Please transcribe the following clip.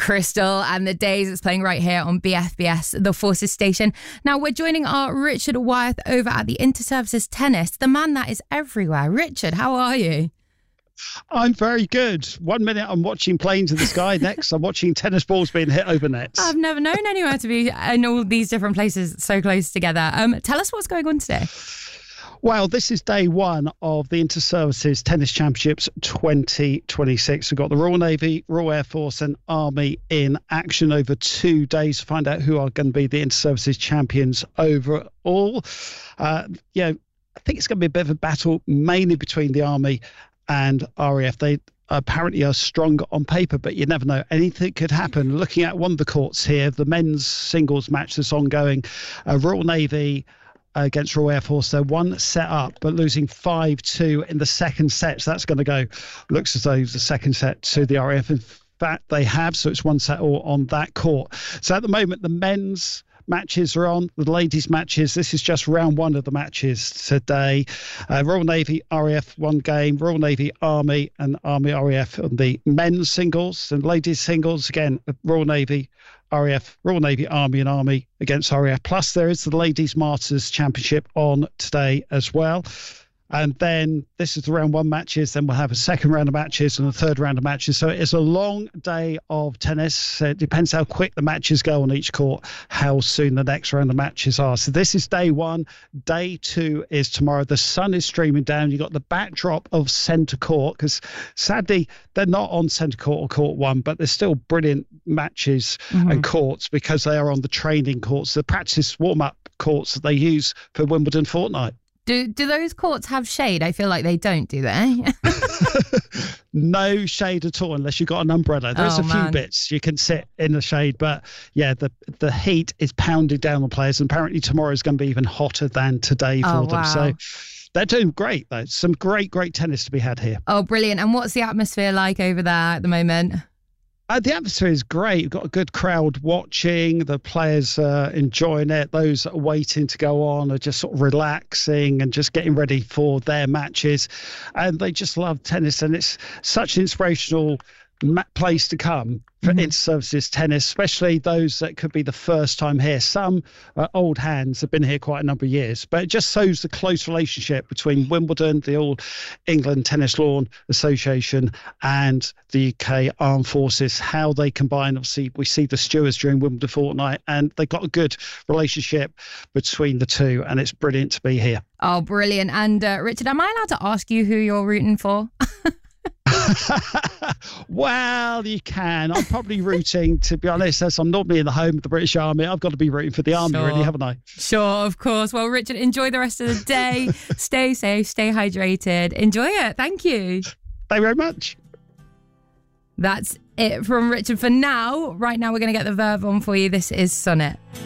Crystal and the Days. It's playing right here on BFBS, the Forces station. Now we're joining our Richard Wyeth over at the Interservices Tennis, the man that is everywhere. Richard, how are you? I'm very good. 1 minute I'm watching planes in the sky. Next I'm watching tennis balls being hit over nets. I've never known anywhere to be in all these different places so close together. Tell us what's going on today. Well, this is day one of the Interservices Tennis Championships 2026. We've got the Royal Navy, Royal Air Force and Army in action over 2 days to find out who are going to be the Interservices champions overall. I think it's going to be a bit of a battle, mainly between the Army and RAF. They apparently are stronger on paper, but you never know. Anything could happen. Looking at one of the courts here, the men's singles match that's ongoing, Royal Navy against Royal Air Force. They're 1 set up, but losing 5-2 in the second set. So that's going to looks as though the second set to the RAF. In fact, they have. So it's 1 set all on that court. So at the moment, the men's matches are on, the ladies' matches. This is just round one of the matches today. Royal Navy, RAF, 1 game. Royal Navy, Army, and Army, RAF on the men's singles. And ladies' singles, again, Royal Navy, RAF, Royal Navy, Army, and Army against RAF. Plus, there is the Ladies' Masters Championship on today as well. And then this is the round one matches. Then we'll have a second round of matches and a third round of matches. So it's a long day of tennis. It depends how quick the matches go on each court, how soon the next round of matches are. So this is day one. Day two is tomorrow. The sun is streaming down. You've got the backdrop of centre court because sadly they're not on centre court or court one, but they're still brilliant matches and courts because they are on the training courts, the practice warm-up courts that they use for Wimbledon Fortnight. Do those courts have shade? I feel like they don't, do they? No shade at all unless you've got an umbrella. There's a few bits you can sit in the shade, but yeah, the heat is pounding down on players, and apparently tomorrow is going to be even hotter than today for them. So they're doing great, though. Some great tennis to be had here. Oh, brilliant. And what's the atmosphere like over there at the moment? The atmosphere is great. You've got a good crowd watching. The players are enjoying it. Those that are waiting to go on are just sort of relaxing and just getting ready for their matches. And they just love tennis. And it's such an inspirational place to come for Interservices tennis, especially those that could be the first time here. Some old hands have been here quite a number of years, but it just shows the close relationship between Wimbledon, the All England Tennis Lawn Association, and the UK Armed Forces, how they combine. Obviously, we see the stewards during Wimbledon Fortnight, and they've got a good relationship between the two, and it's brilliant to be here. Oh, brilliant. And Richard, am I allowed to ask you who you're rooting for? Well, you can. I'm probably rooting, to be honest, as I'm normally in the home of the British Army. I've got to be rooting for the Army, really, haven't I? Sure, of course. Well, Richard, enjoy the rest of the day. Stay safe, stay hydrated. Enjoy it. Thank you. Thank you very much. That's it from Richard for now. Right now, we're going to get the verb on for you. This is Sonnet.